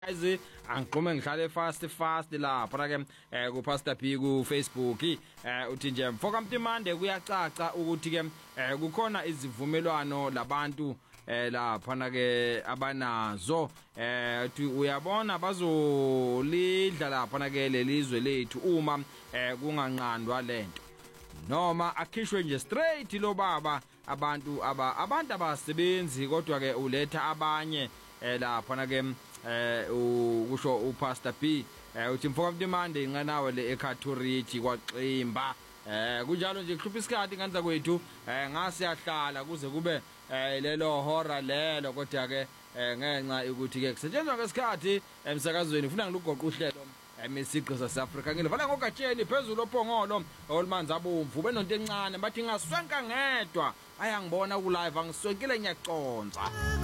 guys angixhume ngihlale fast lapha ke ku Pastor P ku Facebook uthi nje mfoka Mtimande kuyacaca ukuthi ke kukhona izivumelwano labantu lapha na ke abanazo uthi uyabona bazolidla lapha na ke lelizwe lethu uma kunganqandwa lento noma akhishwe nje straight lo baba abantu abasebenzi kodwa ke uletha abanye lapha na ke ukusho uPastor P uthi mfoka Mtimande inganawe le eKathoriki kwaXimba kunjalo nje kuhlupha isikhathi nganza kwethu ngase yahlala kuze kube lelo hora lelo kodwa ke ngenxa ukuthi ke kusetshenzwa ngesikhathi emsakazweni ufuna ngilugoqa uhlelo emisiqo saseAfrika ngilivala ngogatsheni phezulu ophongolo olumanzi abomvu benonto encane bathi ngaswenka ngedwa ayangibona ku live angiswenkile ngiyaconza